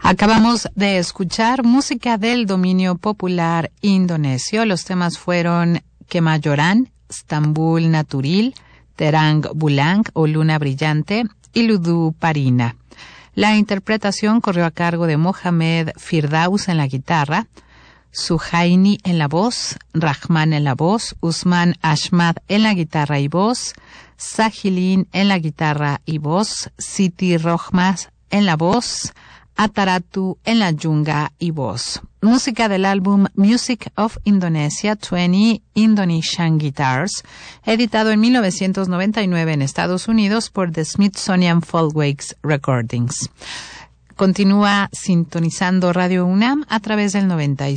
Acabamos de escuchar música del dominio popular indonesio. Los temas fueron Kemayoran, Stambul Naturil, Terang Bulang o Luna Brillante y Ludu Parina. La interpretación corrió a cargo de Mohamed Firdaus en la guitarra, Suhaini en la voz, Rahman en la voz, Usman Ahmad en la guitarra y voz, Sahilin en la guitarra y voz, Siti Rohmas en la voz, Ataratu en la yunga y voz. Música del álbum Music of Indonesia 20 Indonesian Guitars, editado en 1999 en Estados Unidos por The Smithsonian Folkways Recordings. Continúa sintonizando Radio UNAM a través del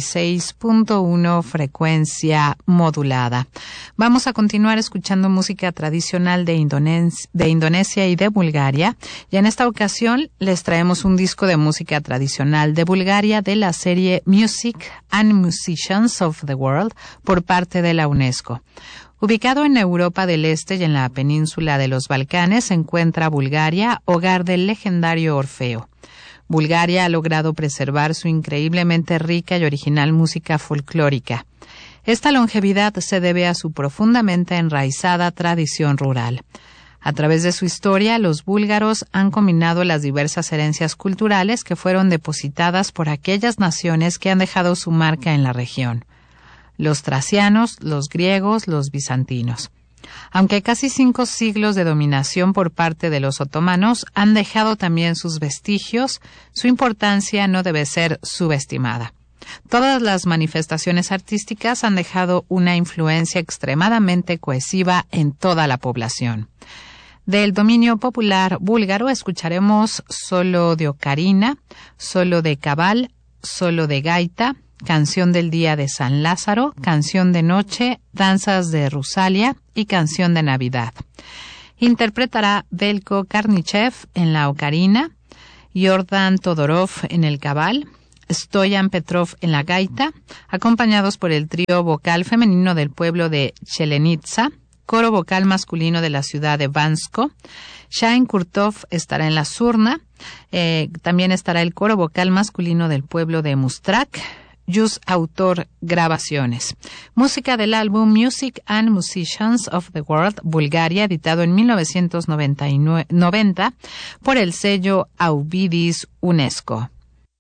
96.1 frecuencia modulada. Vamos a continuar escuchando música tradicional de Indonesia y de Bulgaria, y en esta ocasión les traemos un disco de música tradicional de Bulgaria de la serie Music and Musicians of the World por parte de la UNESCO. Ubicado en Europa del Este y en la península de los Balcanes, se encuentra Bulgaria, hogar del legendario Orfeo. Bulgaria ha logrado preservar su increíblemente rica y original música folclórica. Esta longevidad se debe a su profundamente enraizada tradición rural. A través de su historia, los búlgaros han combinado las diversas herencias culturales que fueron depositadas por aquellas naciones que han dejado su marca en la región: los tracianos, los griegos, los bizantinos. Aunque casi 5 siglos de dominación por parte de los otomanos han dejado también sus vestigios, su importancia no debe ser subestimada. Todas las manifestaciones artísticas han dejado una influencia extremadamente cohesiva en toda la población. Del dominio popular búlgaro escucharemos solo de ocarina, solo de cabal, solo de gaita, Canción del Día de San Lázaro, Canción de Noche, Danzas de Rusalia y Canción de Navidad. Interpretará Veljko Karnichev en la ocarina, Jordan Todorov en el cabal, Stoyan Petrov en la gaita, acompañados por el trío vocal femenino del pueblo de Chelenitsa, coro vocal masculino de la ciudad de Bansko. Shain Kurtov estará en la surna, también estará el coro vocal masculino del pueblo de Mustrak. Jus Autor Grabaciones. Música del álbum Music and Musicians of the World, Bulgaria, editado en 1990 por el sello Auvidis UNESCO.